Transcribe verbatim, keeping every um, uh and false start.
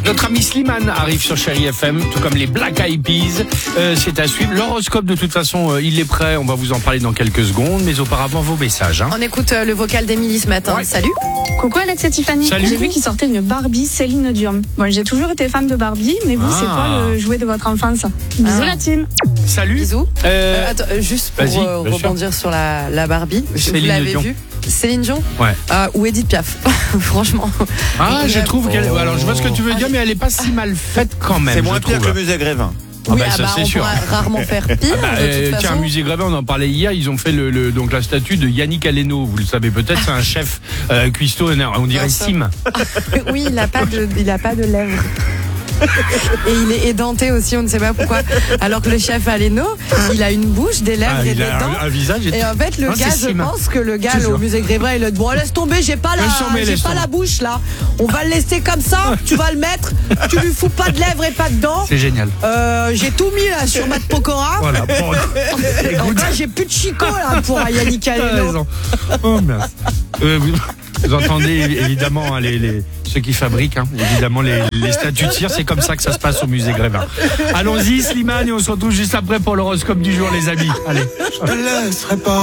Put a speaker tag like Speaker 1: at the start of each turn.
Speaker 1: Notre ami Slimane arrive sur Chérie F M, tout comme les Black Eyed Peas. Euh, c'est à suivre. L'horoscope, de toute façon, euh, il est prêt. On va vous en parler dans quelques secondes. Mais auparavant, vos messages. Hein.
Speaker 2: On écoute euh, le vocal d'Émilie ce matin.
Speaker 1: Ouais.
Speaker 2: Salut.
Speaker 3: Coucou Alex et Tiffany.
Speaker 1: Salut.
Speaker 3: J'ai vu qu'il sortait une Barbie Céline Dion. Bon, j'ai toujours été fan de Barbie, mais vous,
Speaker 1: Ah.
Speaker 3: c'est quoi le jouet de votre enfance? Bisous
Speaker 2: Ah.
Speaker 3: la team.
Speaker 1: Salut.
Speaker 2: Bisous.
Speaker 1: Euh,
Speaker 2: Euh, attends, euh, juste pour
Speaker 1: vas-y,
Speaker 2: euh,
Speaker 1: bien
Speaker 2: rebondir sur la, la Barbie. Je-
Speaker 1: Céline
Speaker 2: vous l'avez
Speaker 1: Dion.
Speaker 2: vu Céline Dion
Speaker 1: Ouais.
Speaker 2: euh, ou Edith Piaf. Franchement.
Speaker 1: Ah, je
Speaker 2: Ouais.
Speaker 1: trouve qu'elle.
Speaker 4: Oh.
Speaker 1: Alors, je vois ce que tu veux dire, mais elle est pas si mal faite quand même.
Speaker 4: C'est moins
Speaker 1: je
Speaker 4: pire que
Speaker 1: trouve.
Speaker 4: le musée Grévin.
Speaker 1: Ah
Speaker 2: Oui,
Speaker 1: bah,
Speaker 2: ah
Speaker 1: ça,
Speaker 2: bah,
Speaker 1: c'est
Speaker 2: on
Speaker 1: sûr.
Speaker 2: pourra rarement faire pire.
Speaker 1: Bah,
Speaker 2: de toute
Speaker 1: euh,
Speaker 2: façon.
Speaker 1: tiens, musée Grévin, on en parlait hier. Ils ont fait le, le- donc la statue de Yannick Aleno. Vous le savez peut-être, c'est un chef euh, cuistot. On dirait
Speaker 2: Bien sûr.
Speaker 1: Sim.
Speaker 2: Oui, il n'a pas de, il a pas de lèvres. Et il est édenté aussi, on ne sait pas pourquoi. Alors que le chef Aleno, il a une bouche, des lèvres
Speaker 1: Ah,
Speaker 2: et
Speaker 1: il
Speaker 2: des
Speaker 1: a
Speaker 2: dents.
Speaker 1: un, un visage. Et
Speaker 2: Et en fait, le
Speaker 1: Ah,
Speaker 2: gars,
Speaker 1: c'est
Speaker 2: je
Speaker 1: Sim.
Speaker 2: pense que le gars
Speaker 1: C'est
Speaker 2: au
Speaker 1: sûr.
Speaker 2: musée Grévin, il a dit bon, laisse tomber, j'ai pas la,
Speaker 1: Laisse tomber,
Speaker 2: j'ai
Speaker 1: laisse
Speaker 2: pas
Speaker 1: tomber.
Speaker 2: la bouche là. On va le laisser comme ça. Tu vas le mettre. Tu lui fous pas de lèvres et pas de dents.
Speaker 1: C'est génial.
Speaker 2: Euh, j'ai tout mis là sur Matt Pokora.
Speaker 1: Voilà. Bon,
Speaker 2: En vrai, j'ai plus de chico là pour Yannick
Speaker 1: t'as
Speaker 2: Aleno.
Speaker 1: raison. Oh, mince. Euh, vous, vous entendez évidemment hein, les, les, ceux qui fabriquent, hein, évidemment les, les statues de cire, c'est comme ça que ça se passe au musée Grévin. Allons-y, Slimane, et on se retrouve juste après pour l'horoscope du jour, les amis. Allez.
Speaker 4: Je te laisserai pas.